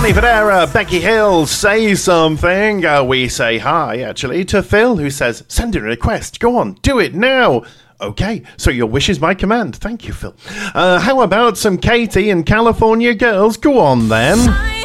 Danny Federa, Becky Hill, say something. We say hi, actually, to Phil, who says, send in a request. Go on, do it now. Okay, so your wish is my command. Thank you, Phil. How about some Katie and California Girls? Go on, then.